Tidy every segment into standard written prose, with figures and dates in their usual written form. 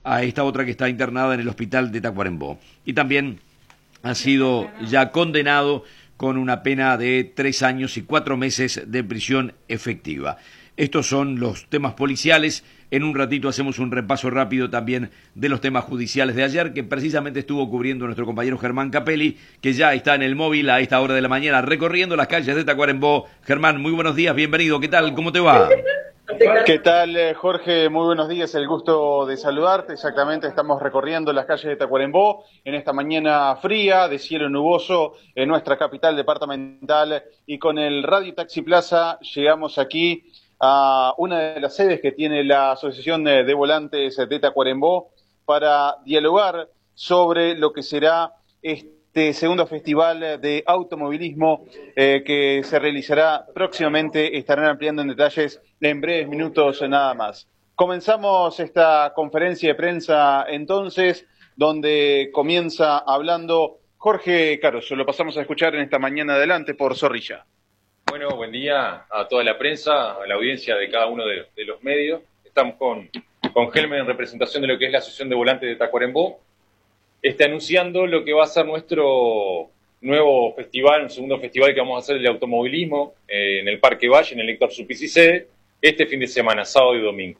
a esta otra que está internada en el hospital de Tacuarembó. Y también ha sido ya condenado con una pena de 3 años y 4 meses de prisión efectiva. Estos son los temas policiales. En un ratito hacemos un repaso rápido también de los temas judiciales de ayer, que precisamente estuvo cubriendo nuestro compañero Germán Capelli, que ya está en el móvil a esta hora de la mañana recorriendo las calles de Tacuarembó. Germán, muy buenos días, bienvenido. ¿Qué tal? ¿Cómo te va? ¿Qué tal, Jorge? Muy buenos días, el gusto de saludarte. Exactamente, estamos recorriendo las calles de Tacuarembó en esta mañana fría, de cielo nuboso, en nuestra capital departamental, y con el Radio Taxi Plaza llegamos aquí a una de las sedes que tiene la Asociación de Volantes de Tacuarembó para dialogar sobre lo que será este segundo festival de automovilismo que se realizará próximamente. Estarán ampliando en detalles en breves minutos nada más. Comenzamos esta conferencia de prensa entonces, donde comienza hablando Jorge Caroso. Lo pasamos a escuchar en esta mañana adelante por Zorrilla. Bueno, buen día a toda la prensa, a la audiencia de cada uno de los medios. Estamos con Helmer en representación de lo que es la Asociación de Volantes de Tacuarembó, anunciando lo que va a ser nuestro nuevo festival, un segundo festival que vamos a hacer de automovilismo en el Parque Valle, en el Héctor Supici sede, este fin de semana, sábado y domingo.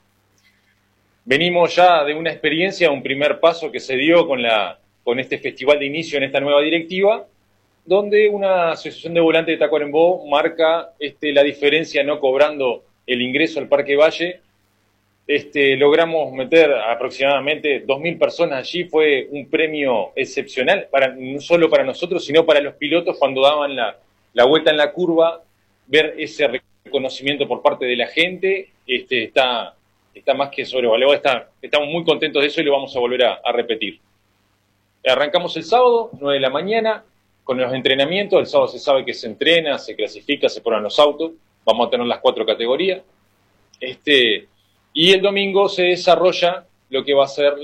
Venimos ya de una experiencia, un primer paso que se dio con este festival de inicio en esta nueva directiva, donde una asociación de volantes de Tacuarembó marca la diferencia no cobrando el ingreso al Parque Valle. Logramos meter aproximadamente 2.000 personas allí. Fue un premio excepcional, no solo para nosotros, sino para los pilotos cuando daban la vuelta en la curva. Ver ese reconocimiento por parte de la gente está más que sobrevalorado. Estamos muy contentos de eso y lo vamos a volver a repetir. Arrancamos el sábado, 9 de la mañana, con los entrenamientos. El sábado se sabe que se entrena, se clasifica, se ponen los autos. Vamos a tener las 4 categorías. Y el domingo se desarrolla lo que va a ser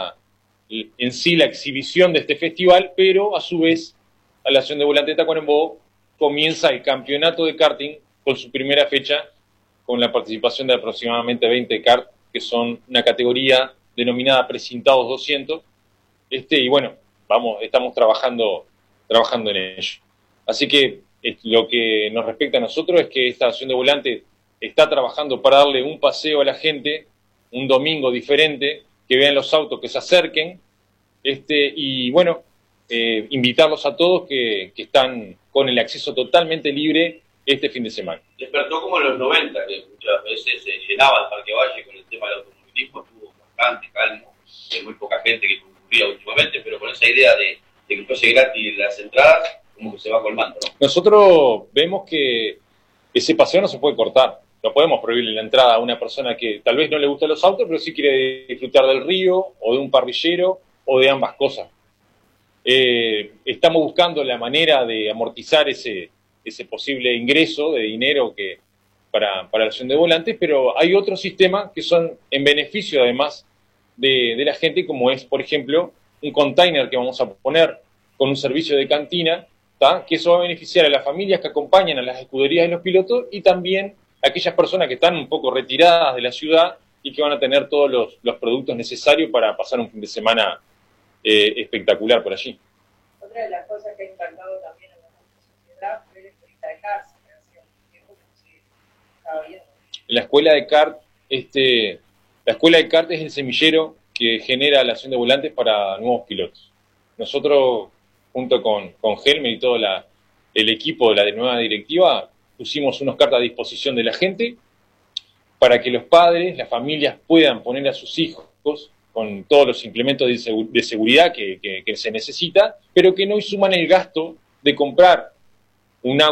en sí la exhibición de este festival, pero a su vez, a la Asociación de Volantes de Tacuarembó comienza el campeonato de karting con su primera fecha, con la participación de aproximadamente 20 kart, que son una categoría denominada Precintados 200. Y bueno, estamos trabajando en ello. Así que lo que nos respecta a nosotros es que esta Asociación de Volantes está trabajando para darle un paseo a la gente, un domingo diferente, que vean los autos, que se acerquen, y bueno, invitarlos a todos que están con el acceso totalmente libre este fin de semana. Despertó como en los 90, que muchas veces se llenaba el Parque Valle con el tema del automovilismo, estuvo bastante calmo, hay muy poca gente que concurría últimamente, pero con esa idea de que fuese gratis las entradas, como que se va colmando, ¿no? Nosotros vemos que ese paseo no se puede cortar. No podemos prohibirle la entrada a una persona que tal vez no le gustan los autos, pero sí quiere disfrutar del río, o de un parrillero, o de ambas cosas. Estamos buscando la manera de amortizar ese posible ingreso de dinero para la Asociación de Volantes, pero hay otros sistemas que son en beneficio además de la gente, como es, por ejemplo, un container que vamos a poner con un servicio de cantina, que eso va a beneficiar a las familias que acompañan a las escuderías de los pilotos y también a aquellas personas que están un poco retiradas de la ciudad y que van a tener todos los productos necesarios para pasar un fin de semana espectacular por allí. Otra de las cosas que ha impactado también en la sociedad fue la escuelita de kart, que hacía un tiempo que se estaba viendo. La escuela de kart es el semillero que genera la Asociación de Volantes para nuevos pilotos. Nosotros, junto con Helmer y todo el equipo de la nueva directiva, pusimos unos karts a disposición de la gente para que los padres, las familias puedan poner a sus hijos con todos los implementos de seguridad que se necesita, pero que no suman el gasto de comprar un auto